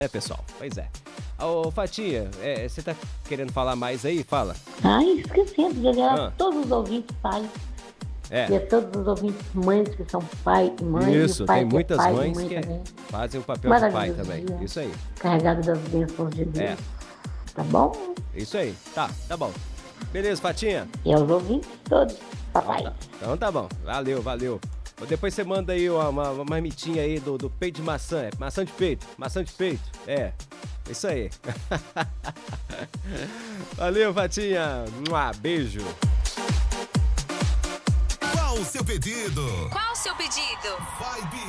pessoal? Pois é. Ô, Fatinha, você tá querendo falar mais aí? Fala. Esquecendo de agradecer a todos os ouvintes pais. E a todos os ouvintes mães que são pai e mãe. Isso, e o pai tem muitas pai mães mãe que também. fazem o papel de pai também. Dia. Isso aí. Carregado das bênçãos de Deus. Tá bom? Isso aí. Tá bom. Beleza, Fatinha? E aos ouvintes todos, papai. Então tá bom. Valeu. Depois você manda aí uma marmitinha aí do peito de maçã. Maçã de peito. Isso aí. Valeu, Fatinha. Beijo. Qual o seu pedido? Qual o seu pedido? Vibe